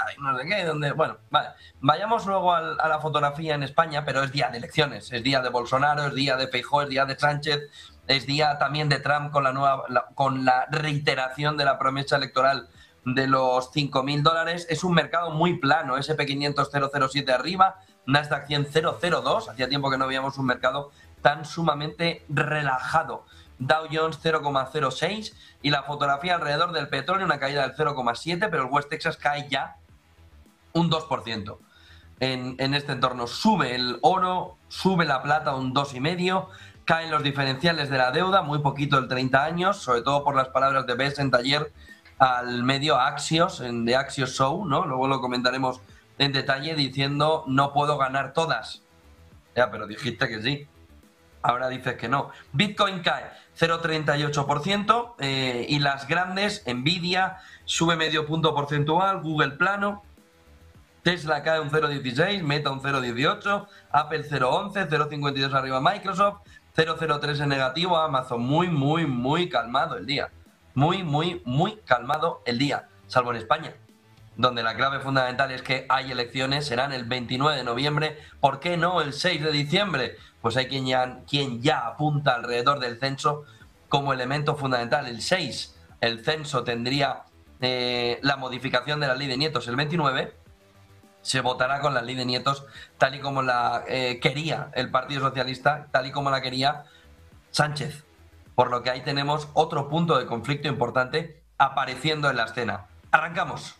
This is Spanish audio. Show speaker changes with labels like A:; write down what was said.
A: y no sé qué, donde, bueno, vale. Vayamos luego a la fotografía en España, pero es día de elecciones, es día de Bolsonaro, es día de Feijóo, es día de Sánchez, es día también de Trump con la reiteración de la promesa electoral de los $5.000. Es un mercado muy plano, SP500 007 arriba, Nasdaq 100 002, hacía tiempo que no veíamos un mercado tan sumamente relajado. Dow Jones 0,06 y la fotografía alrededor del petróleo, una caída del 0,7, pero el West Texas cae ya un 2%. En este entorno sube el oro, sube la plata un 2,5%, caen los diferenciales de la deuda, muy poquito el 30 años, sobre todo por las palabras de Bessent ayer al medio Axios, en The Axios Show, ¿no? Luego lo comentaremos en detalle, diciendo no puedo ganar todas. Ya, pero dijiste que sí. Ahora dices que no. Bitcoin cae 0,38% y las grandes, Nvidia sube medio punto porcentual, Google plano, Tesla cae un 0,16, Meta un 0,18, Apple 0,11, 0,52 arriba Microsoft, 0,03 en negativo, Amazon muy calmado el día. Muy calmado el día, salvo en España, donde la clave fundamental es que hay elecciones, serán el 29 de noviembre, ¿por qué no el 6 de diciembre? Pues hay quien ya apunta alrededor del censo como elemento fundamental. El 6, el censo tendría la modificación de la ley de nietos el 29, se votará con la ley de nietos tal y como la quería el Partido Socialista, tal y como la quería Sánchez. Por lo que ahí tenemos otro punto de conflicto importante apareciendo en la escena. ¡Arrancamos!